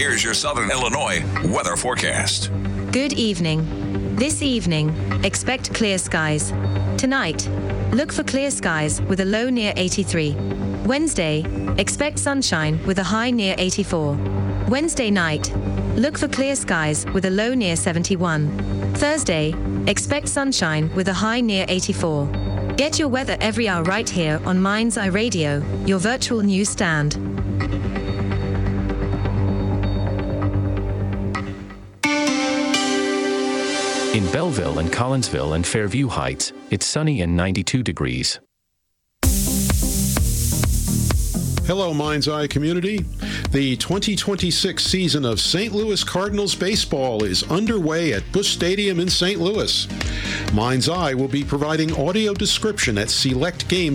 Here's your Southern Illinois weather forecast. Good evening. This evening, expect clear skies. Tonight, look for clear skies with a low near 83. Wednesday, expect sunshine with a high near 84. Wednesday night, look for clear skies with a low near 71. Thursday, expect sunshine with a high near 84. Get your weather every hour right here on Mind's Eye Radio, your virtual news stand. In Belleville and Collinsville and Fairview Heights, it's sunny and 92 degrees. Hello, Mind's Eye community. The 2026 season of St. Louis Cardinals baseball is underway at Busch Stadium in St. Louis. Mind's Eye will be providing audio description at select games